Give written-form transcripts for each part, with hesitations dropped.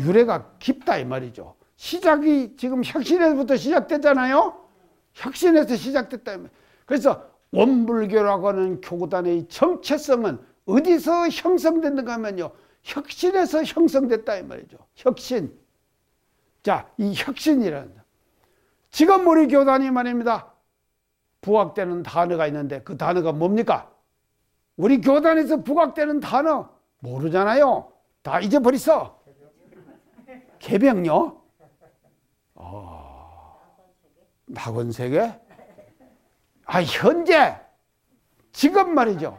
유래가 깊다 이 말이죠. 시작이 지금 혁신에서부터 시작됐잖아요. 혁신에서 시작됐다 이 말이에요. 그래서 원불교라고 하는 교단의 정체성은 어디서 형성됐는가 하면요, 혁신에서 형성됐다 이 말이죠. 혁신. 자, 이 혁신이라는, 지금 우리 교단이 말입니다, 부각되는 단어가 있는데 그 단어가 뭡니까? 우리 교단에서 부각되는 단어 모르잖아요. 다 잊어버렸어. 개병요? 낙원세계? 현재 지금 말이죠.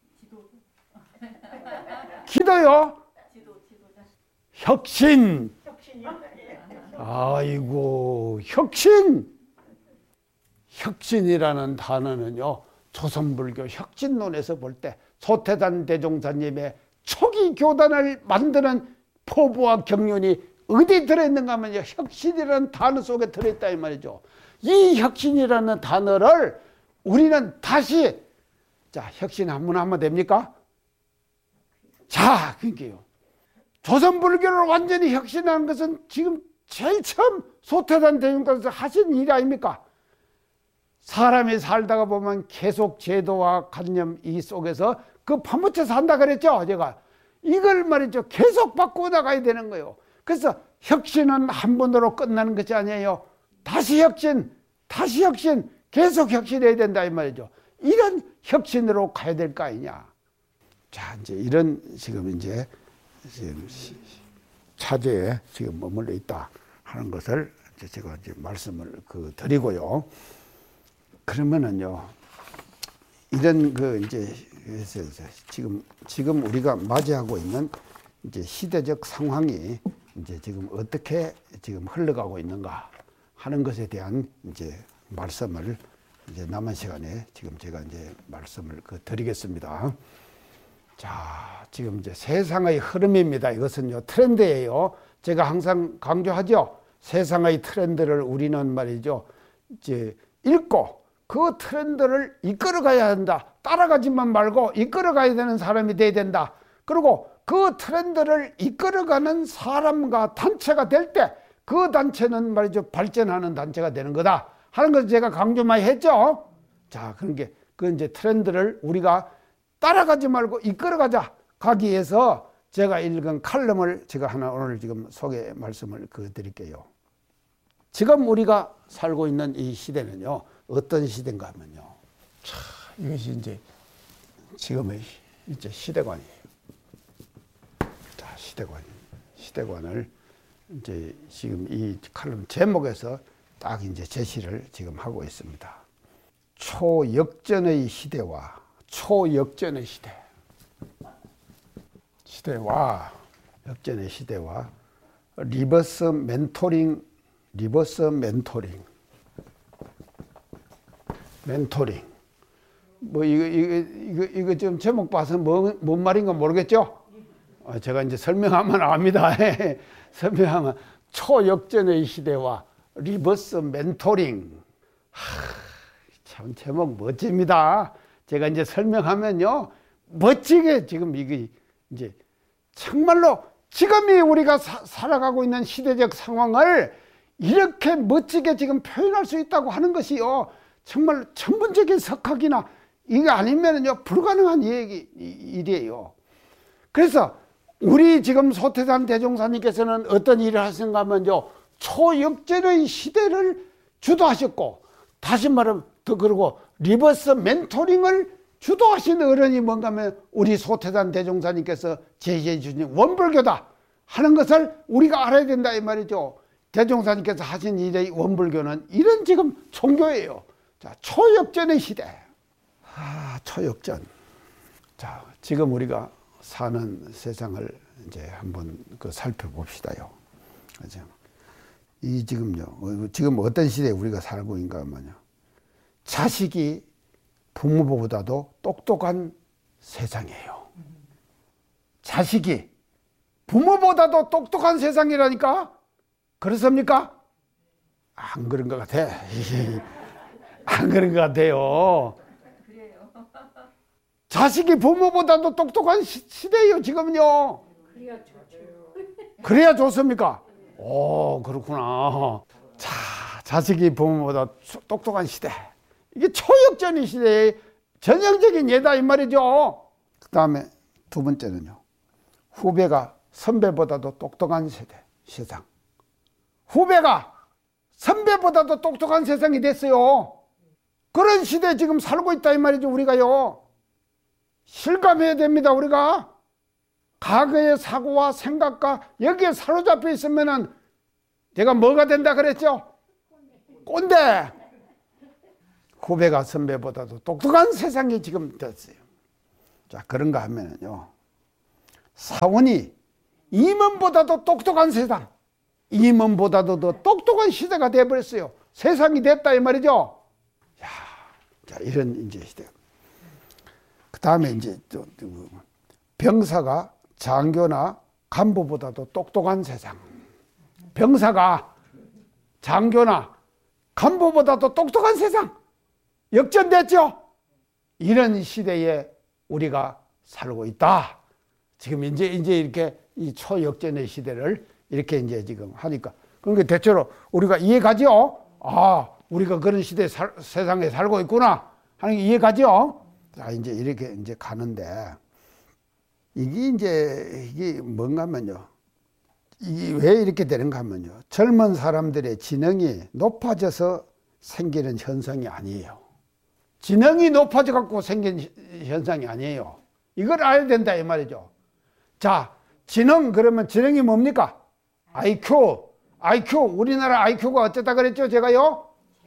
기도요? 혁신. 아이고, 혁신. 혁신이라는 단어는요, 조선불교 혁신론에서 볼 때 소태단 대종사님의 초기 교단을 만드는 포부와 경륜이 어디 들어있는가 하면요, 혁신이라는 단어 속에 들어있다 이 말이죠. 이 혁신이라는 단어를 우리는 다시, 자, 혁신 한번 하면 됩니까? 자, 그러니까요, 조선불교를 완전히 혁신하는 것은 지금 제일 처음 소태단 대종사에서 하신 일 아닙니까? 사람이 살다가 보면 계속 제도와 관념 이 속에서 그 파묻혀 산다 그랬죠, 제가. 이걸 말이죠, 계속 바꾸어 나가야 되는 거예요. 그래서 혁신은 한 번으로 끝나는 것이 아니에요. 다시 혁신, 다시 혁신, 계속 혁신해야 된다 이 말이죠. 이런 혁신으로 가야 될 거 아니냐. 자, 이제 이런 지금 차제에 지금 머물러 있다 하는 것을 이제 제가 이제 말씀을 드리고요. 그러면은요, 이런 이제 지금 우리가 맞이하고 있는 이제 시대적 상황이 이제 지금 어떻게 지금 흘러가고 있는가 하는 것에 대한 이제 말씀을 이제 남은 시간에 지금 제가 이제 말씀을 드리겠습니다. 자, 지금 이제 세상의 흐름입니다. 이것은요, 트렌드예요. 제가 항상 강조하죠. 세상의 트렌드를 우리는 말이죠, 이제 읽고 그 트렌드를 이끌어가야 한다. 따라가지만 말고 이끌어가야 되는 사람이 돼야 된다. 그리고 그 트렌드를 이끌어가는 사람과 단체가 될 때 그 단체는 말이죠, 발전하는 단체가 되는 거다 하는 것을 제가 강조 많이 했죠. 자, 그런 게 그 이제 트렌드를 우리가 따라가지 말고 이끌어가자 가기 위해서 제가 읽은 칼럼을 제가 하나 오늘 지금 소개 말씀을 드릴게요. 지금 우리가 살고 있는 이 시대는요, 어떤 시대인가 하면요, 참, 이것이 이제 지금의 이제 시대관이에요. 자, 시대관을 이제 지금 이 칼럼 제목에서 딱 이제 제시를 지금 하고 있습니다. 초역전의 시대와 초역전의 시대와 역전의 시대와 리버스 멘토링. 뭐 이거 좀 제목 봐서 뭔 말인가 모르겠죠? 제가 이제 설명하면 압니다. 설명하면 초역전의 시대와 리버스 멘토링. 참 제목 멋집니다. 제가 이제 설명하면요, 멋지게 지금 이게 이제 정말로 지금이 우리가 살아가고 있는 시대적 상황을 이렇게 멋지게 지금 표현할 수 있다고 하는 것이요, 정말 천문적인 석학이나 이게 아니면은요 불가능한 일이에요. 그래서 우리 지금 소태산 대종사님께서는 어떤 일을 하신가 하면요, 초역전의 시대를 주도하셨고, 다시 말하면 더 그러고 리버스 멘토링을 주도하신 어른이 뭔가 하면 우리 소태산 대종사님께서 제시해 주신 원불교다 하는 것을 우리가 알아야 된다 이 말이죠. 대종사님께서 하신 일의 원불교는 이런 지금 종교예요. 자, 초역전의 시대. 초역전. 자, 지금 우리가 사는 세상을 이제 한번 살펴봅시다요. 그죠? 지금 어떤 시대에 우리가 살고 있는가 하면요, 자식이 부모보다도 똑똑한 세상이에요. 자식이 부모보다도 똑똑한 세상이라니까? 그렇습니까? 안 그런 것 같아. 안 그런 것 같아요. 자식이 부모보다도 똑똑한 시대예요, 지금요. 그래야 좋습니까? 오, 그렇구나. 자, 자식이 부모보다 똑똑한 시대. 이게 초역전의 시대의 전형적인 예다 이 말이죠. 그 다음에 두 번째는요. 후배가 선배보다도 똑똑한 세상. 후배가 선배보다도 똑똑한 세상이 됐어요. 그런 시대에 지금 살고 있다 이 말이죠. 우리가요. 실감해야 됩니다. 우리가. 과거의 사고와 생각과 여기에 사로잡혀 있으면은 제가 뭐가 된다 그랬죠? 꼰대. 후배가 선배보다도 똑똑한 세상이 지금 됐어요. 자, 그런가 하면은요. 사원이 임원보다도 똑똑한 세상. 임원보다도 더 똑똑한 시대가 되어버렸어요. 세상이 됐다 이 말이죠. 야, 자, 이런 이제 시대. 그 다음에 이제 병사가 장교나 간부보다도 똑똑한 세상. 병사가 장교나 간부보다도 똑똑한 세상. 역전됐죠? 이런 시대에 우리가 살고 있다. 지금 이제 이렇게 이 초역전의 시대를 이렇게 이제 지금 하니까. 그러니까 대체로 우리가 이해가죠? 아, 우리가 그런 세상에 살고 있구나 하는 게 이해가죠? 자, 이제 이렇게 이제 가는데 이게 뭔가 하면요. 이게 왜 이렇게 되는가 하면요. 젊은 사람들의 지능이 높아져서 생기는 현상이 아니에요. 지능이 높아져 갖고 생긴 현상이 아니에요. 이걸 알아야 된다 이 말이죠. 자, 지능 그러면 지능이 뭡니까? IQ. 우리나라 IQ가 어쨌다 그랬죠, 제가요?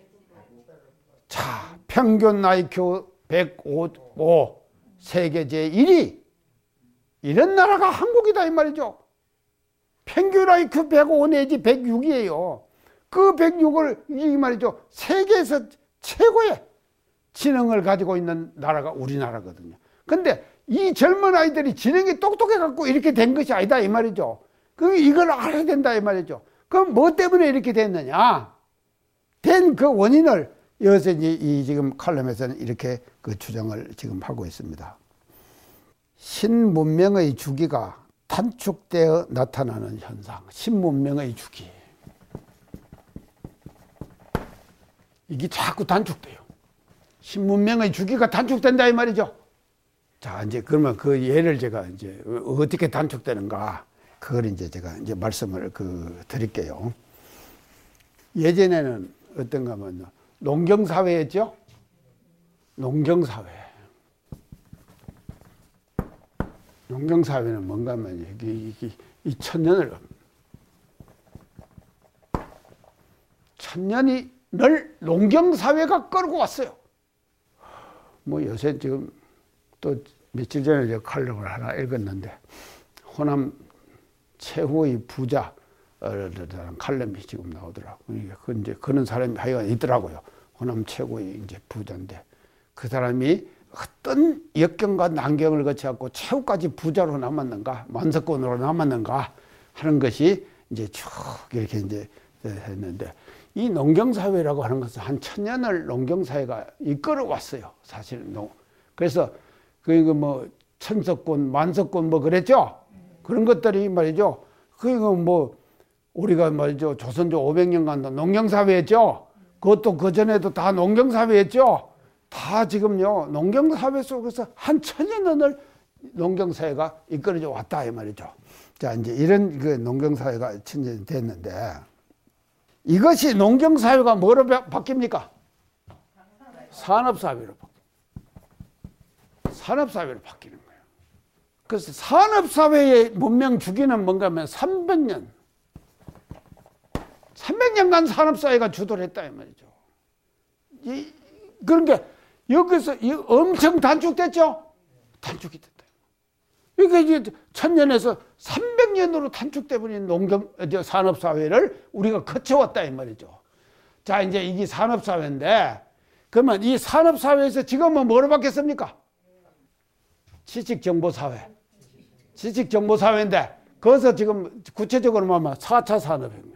자, 평균 IQ 105, 세계 제1위. 이런 나라가 한국이다 이 말이죠. 평균 IQ 105 내지 106이에요. 그 106을 이 말이죠. 세계에서 최고의 지능을 가지고 있는 나라가 우리나라거든요. 근데 이 젊은 아이들이 지능이 똑똑해 갖고 이렇게 된 것이 아니다 이 말이죠. 이걸 알아야 된다 이 말이죠. 그럼 뭐 때문에 이렇게 됐느냐? 된 그 원인을 여기서 이 지금 칼럼에서는 이렇게 그 주장을 지금 하고 있습니다. 신문명의 주기가 단축되어 나타나는 현상. 신문명의 주기. 이게 자꾸 단축돼요. 신문명의 주기가 단축된다 이 말이죠. 자, 이제 그러면 그 예를 제가 이제 어떻게 단축되는가, 그걸 이제 제가 이제 말씀을 드릴게요. 예전에는 어떤가 하면 농경사회였죠? 농경사회. 농경사회는 뭔가 하면 이 천년을 농경사회가 끌고 왔어요. 뭐 요새 지금 또 며칠 전에 제가 칼럼을 하나 읽었는데, 호남 최후의 부자라는 칼럼이 지금 나오더라고요. 그 이제 그런 사람이 하여간 있더라고요. 호남 최고의 이제 부자인데, 그 사람이 어떤 역경과 난경을 거쳐갖고 최후까지 부자로 남았는가, 만석권으로 남았는가 하는 것이 이제 쭉 이렇게 이제 했는데, 이 농경사회라고 하는 것은 한 1000년을 농경사회가 이끌어왔어요. 사실은. 그래서 뭐 천석권, 만석권 뭐 그랬죠? 그런 것들이 말이죠. 뭐 우리가 말이죠. 조선조 500년간도 농경사회였죠? 그것도 그전에도 다 농경사회였죠? 다 지금요, 농경사회 속에서 한 1000년을 농경사회가 이끌어져 왔다, 이 말이죠. 자, 이제 이런 그 농경사회가 됐는데, 이것이 농경사회가 뭐로 바뀝니까? 산업사회로 바뀌는 거예요. 그래서 산업사회의 문명 주기는 뭔가 하면 300년간 산업사회가 주도를 했다, 이 말이죠. 그러니까 여기서 엄청 단축됐죠? 단축이 됐다. 그러니까 이제 1000년에서 300년으로 단축돼버린 산업사회를 우리가 거쳐왔다, 이 말이죠. 자, 이제 이게 산업사회인데, 그러면 이 산업사회에서 지금은 뭐로 바뀌었습니까? 지식정보사회. 지식정보사회인데, 거기서 지금 구체적으로 말하면 4차 산업혁명.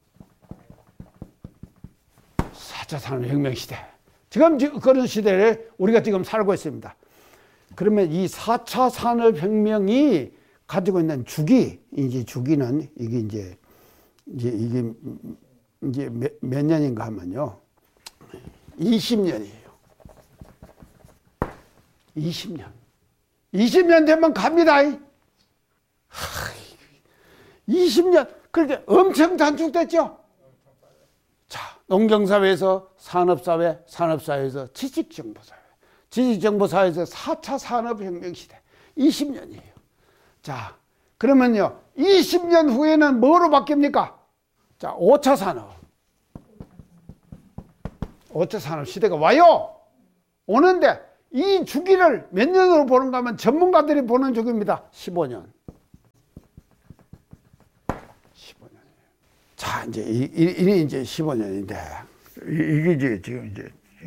4차 산업혁명 시대. 지금 그런 시대를 우리가 지금 살고 있습니다. 그러면 이 4차 산업혁명이 가지고 있는 주기, 이제 주기는 이게 이게 몇 년인가 하면요. 20년이에요. 20년. 20년 되면 갑니다. 20년. 그렇게 엄청 단축됐죠? 자, 농경사회에서 산업사회, 산업사회에서 지식정보사회, 지식정보사회에서 4차 산업혁명시대. 20년이에요. 자, 그러면요. 20년 후에는 뭐로 바뀝니까? 자, 5차 산업. 5차 산업 시대가 와요. 오는데 이 주기를 몇 년으로 보는가 하면 전문가들이 보는 주기입니다. 15년. 15년이에요. 자, 이제 이제 15년인데 이게 이제 지금 이제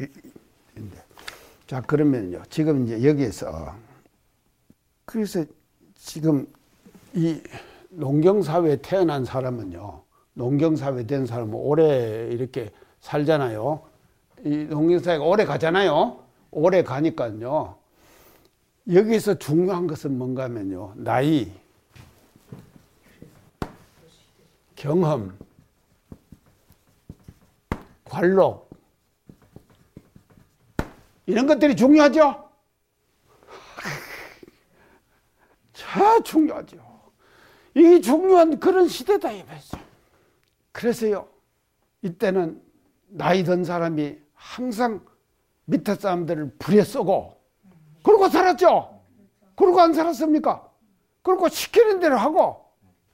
자, 그러면요. 지금 이제 여기에서 그래서 지금 이 농경사회에 태어난 사람은요. 농경사회에 된 사람은 오래 이렇게 살잖아요. 이 농경사회가 오래 가잖아요. 오래 가니까요. 여기서 중요한 것은 뭔가 하면요. 나이, 경험, 관록 이런 것들이 중요하죠. 참 중요하죠. 이게 중요한 그런 시대다 이거죠. 그래서요. 이때는 나이 든 사람이 항상 밑에 사람들을 불에 쏘고 그러고 살았죠. 그러고 안 살았습니까? 그러고 시키는 대로 하고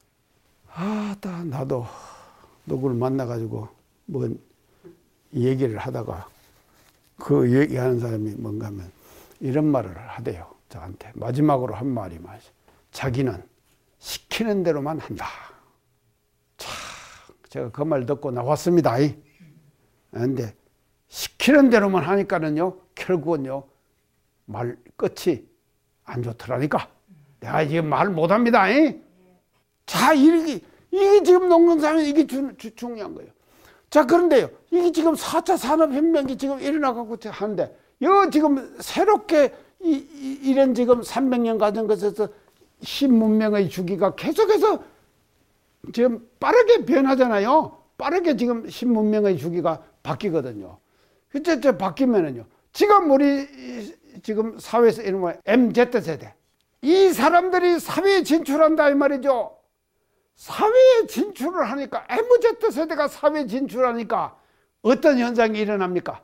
나도 누구를 만나가지고 뭐 얘기를 하다가 그 얘기하는 사람이 뭔가 하면 이런 말을 하대요. 저한테 마지막으로 한 말이 말이죠. 자기는 시키는 대로만 한다. 참 제가 그 말 듣고 나왔습니다. 그런데 시키는 대로만 하니까는요 결국은요 말 끝이 안 좋더라니까. 내가 지금 말 못합니다. 자, 이게 지금 농경사회 이게 중요한 거예요. 자, 그런데요 이게 지금 4차 산업혁명이 지금 일어나고 하는데 이거 지금 새롭게 이런 지금 300년 가정 것에서 신문명의 주기가 계속해서 지금 빠르게 변하잖아요. 빠르게 지금 신문명의 주기가 바뀌거든요. 그때 바뀌면은요. 지금 우리 지금 사회에서 이런 MZ세대. 이 사람들이 사회에 진출한다 이 말이죠. 사회에 진출을 하니까 MZ세대가 사회에 진출하니까 어떤 현상이 일어납니까?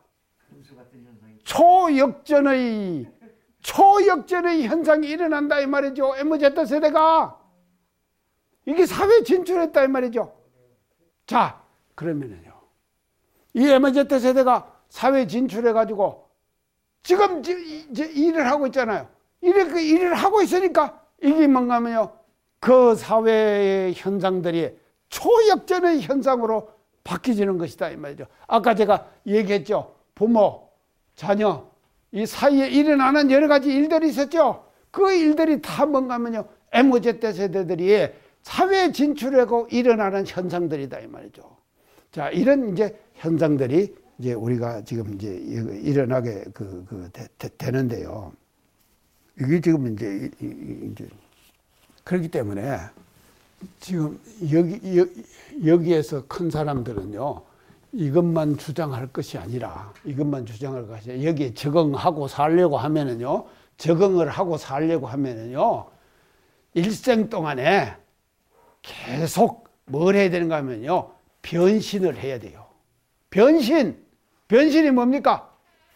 초역전의 현상이 일어난다 이 말이죠. MZ세대가 이게 사회에 진출했다 이 말이죠. 자, 그러면은요. 이 MZ세대가 사회에 진출해가지고 지금 이제 일을 하고 있잖아요. 일을 하고 있으니까 이게 뭔가 하면요. 그 사회의 현상들이 초역전의 현상으로 바뀌지는 것이다 이 말이죠. 아까 제가 얘기했죠. 부모, 자녀 이 사이에 일어나는 여러 가지 일들이 있었죠. 그 일들이 다 뭔가 하면요. MZ세대들이 사회에 진출하고 일어나는 현상들이다 이 말이죠. 자, 이런 이제 현상들이 이제 우리가 지금 이제 일어나게 되는데요. 이게 지금 이제 그렇기 때문에 지금 여기에서 큰 사람들은요, 이것만 주장할 것이 아니라, 여기에 적응하고 살려고 하면은요, 일생 동안에 계속 뭘 해야 되는가 하면요, 변신을 해야 돼요. 변신이 뭡니까?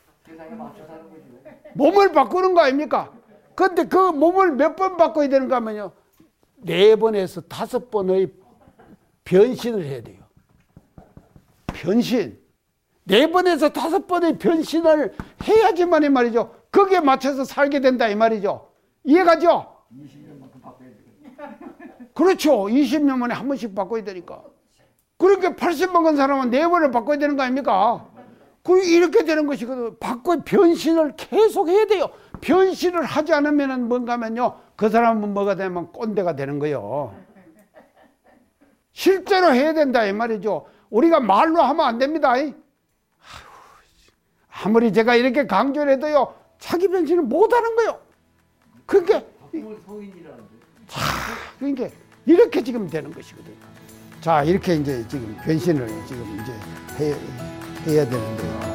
몸을 바꾸는 거 아닙니까? 근데 그 몸을 몇 번 바꿔야 되는가 하면요, 4번에서 5번의 변신을 해야 돼요. 변신. 4번에서 5번의 변신을 해야지만 이 말이죠. 거기에 맞춰서 살게 된다 이 말이죠. 이해가죠? 20년만큼 바꿔야 되겠네. 그렇죠. 20년 만에 한 번씩 바꿔야 되니까. 그러니까 80 먹은 사람은 4번을 바꿔야 되는 거 아닙니까? 이렇게 되는 것이거든. 변신을 계속 해야 돼요. 변신을 하지 않으면 뭔가 하면요, 그 사람은 뭐가 되면 꼰대가 되는 거예요. 실제로 해야 된다 이 말이죠. 우리가 말로 하면 안 됩니다. 아무리 제가 이렇게 강조를 해도요, 자기 변신을 못 하는 거예요. 그러니까 자, 그러니까 이렇게 지금 되는 것이거든요. 자, 이렇게 이제 지금 변신을 지금 이제 해야 되는데요.